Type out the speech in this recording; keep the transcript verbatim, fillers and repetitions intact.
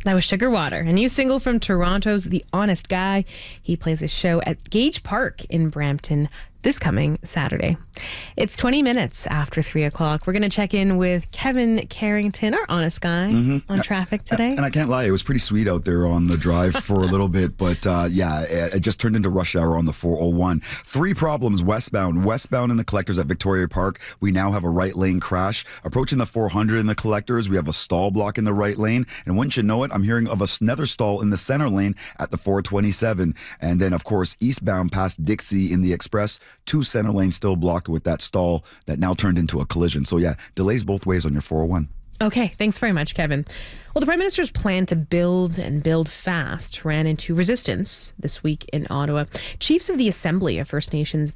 That was Sugar Water, a new single from Toronto's The Honest Guy. He plays his show at Gage Park in Brampton this coming Saturday. It's twenty minutes after three o'clock. We're going to check in with Kevin Carrington, our honest guy, mm-hmm. on traffic today. And I can't lie, it was pretty sweet out there on the drive for a little bit, but uh, yeah, it just turned into rush hour on the four oh one. Three problems westbound. Westbound in the collectors at Victoria Park, we now have a right lane crash. Approaching the four hundred in the collectors, we have a stall block in the right lane. And wouldn't you know it, I'm hearing of another stall in the center lane at the four twenty-seven. And then, of course, eastbound past Dixie in the Express, two center lanes still blocked with that stall that now turned into a collision. So yeah, delays both ways on your four oh one. Okay, thanks very much, Kevin. Well, the Prime Minister's plan to build and build fast ran into resistance this week in Ottawa. Chiefs of the Assembly of First Nations